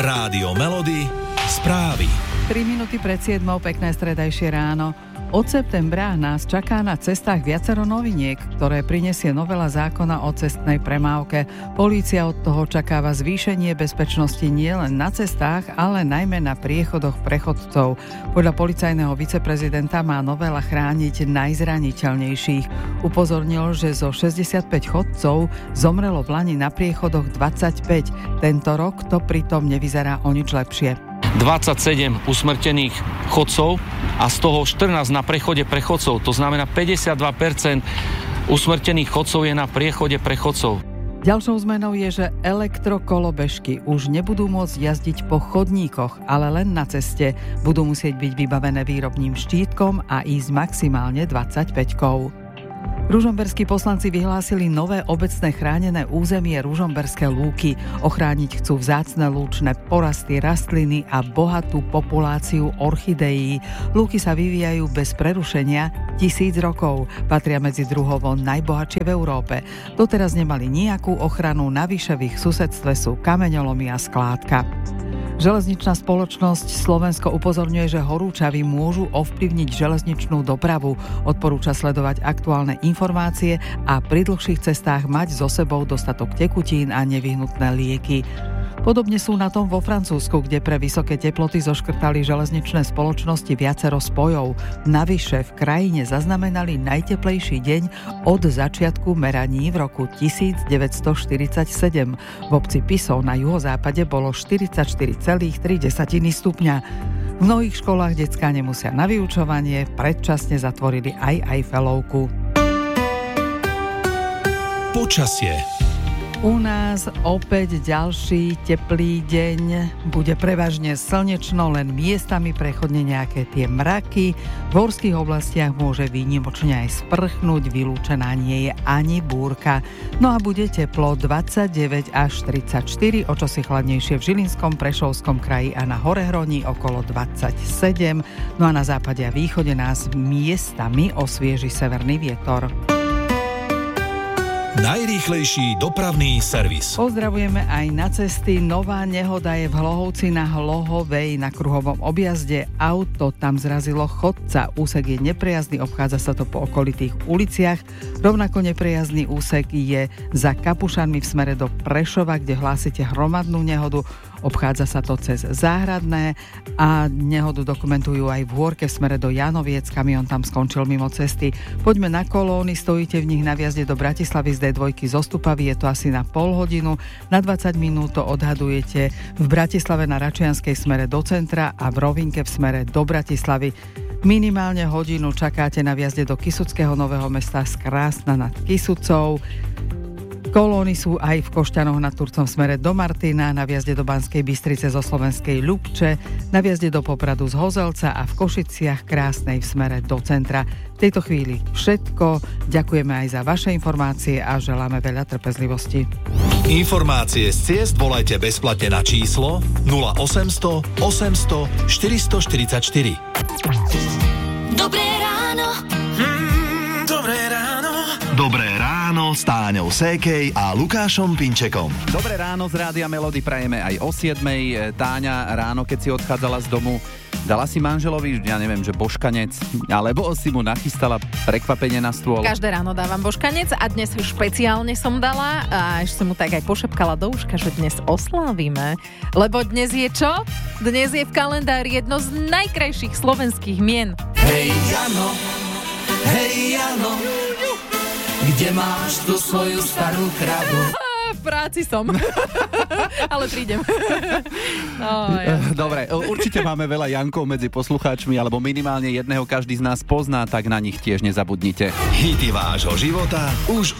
Rádio Melody, správy. 3 minúty pred 7, pekné stredajšie ráno. Od septembra nás čaká na cestách viacero noviniek, ktoré prinesie novela zákona o cestnej premávke. Polícia od toho čakáva zvýšenie bezpečnosti nielen na cestách, ale najmä na priechodoch prechodcov. Podľa policajného viceprezidenta má novela chrániť najzraniteľnejších. Upozornil, že zo 65 chodcov zomrelo v Lani na priechodoch 25. Tento rok to pritom nevyzerá o nič lepšie. 27 usmrtených chodcov a z toho 14 na prechode prechodcov. To znamená 52% usmrtených chodcov je na priechode prechodcov. Ďalšou zmenou je, že elektrokolobežky už nebudú môcť jazdiť po chodníkoch, ale len na ceste. Budú musieť byť vybavené výrobným štítkom a ísť maximálne 25-kou. Ružomberskí poslanci vyhlásili nové obecné chránené územie Ružomberské lúky. Ochrániť chcú vzácne lúčne porasty, rastliny a bohatú populáciu orchideí. Lúky sa vyvíjajú bez prerušenia 1000 rokov. Patria medzi druhovo najbohatšie v Európe. Doteraz nemali nejakú ochranu, navyše v ich susedstve sú kameňolomy a skládka. Železničná spoločnosť Slovensko upozorňuje, že horúčavy môžu ovplyvniť železničnú dopravu. Odporúča sledovať aktuálne informácie a pri dlhších cestách mať so sebou dostatok tekutín a nevyhnutné lieky. Podobne sú na tom vo Francúzsku, kde pre vysoké teploty zoškrtali železničné spoločnosti viacero spojov. Navyše v krajine zaznamenali najteplejší deň od začiatku meraní v roku 1947. V obci Pisov na juhozápade bolo 44,3 stupňa. V mnohých školách decká nemusia na vyučovanie, predčasne zatvorili aj Eiffelovku. Počasie. U nás opäť ďalší teplý deň. Bude prevažne slnečno, len miestami prechodne nejaké tie mraky. V horských oblastiach môže výnimočne aj sprchnúť, vylúčená nie je ani búrka. No a bude teplo 29 až 34, o čosi chladnejšie v Žilinskom, Prešovskom kraji a na Horehroni okolo 27. No a na západe a východe nás miestami osvieži severný vietor. Najrýchlejší dopravný servis. Pozdravujeme aj na cesty. Nová nehoda je v Hlohovci na Hlohovej na kruhovom objazde. Auto tam zrazilo chodca. Úsek je nepriazný, obchádza sa to po okolitých uliciach. Rovnako nepriazný úsek je za Kapušanmi v smere do Prešova, kde hlásite hromadnú nehodu. Obchádza sa to cez Záhradné a nehodu dokumentujú aj v Hôrke v smere do Janoviec. Kamión tam skončil mimo cesty. Poďme na Kolóny, stojíte v nich na vjazde do Bratislavy z D2 zo Stupavy, je to asi na pol hodinu. Na 20 minút to odhadujete v Bratislave na Račianskej smere do centra a v Rovinke v smere do Bratislavy. Minimálne hodinu čakáte na vjazde do Kysuckého Nového Mesta z Krásna nad Kysucou. Kolóny sú aj v Košťanoch nad Turcom v smere do Martina, na vjazde do Banskej Bystrice zo Slovenskej Ľubče, na vjazde do Popradu z Hozelca a v Košiciach Krásnej v smere do centra. V tejto chvíli všetko. Ďakujeme aj za vaše informácie a želáme veľa trpezlivosti. Informácie z ciest volajte bezplatne na číslo 0800 800 444. Dobré ráno. Dobré ráno. Dobré ráno s Táňou Sékej a Lukášom Pinčekom. Dobré ráno z Rádia Melody prajeme aj o 7:00. Táňa, ráno, keď si odchádzala z domu, dala si manželovi, ja neviem, že boškanec, alebo si mu nachystala prekvapenie na stôl? Každé ráno dávam boškanec a dnes špeciálne som dala a ešte som mu tak aj pošepkala do uška, že dnes oslavíme. Lebo dnes je čo? Dnes je v kalendári jedno z najkrajších slovenských mien. Hej Jano, kde máš tú svoju starú kravu? V práci som. Ale prídem. Dobre, určite máme veľa Jankov medzi poslucháčmi, alebo minimálne jedného každý z nás pozná, tak na nich tiež nezabudnite. Hity vášho života už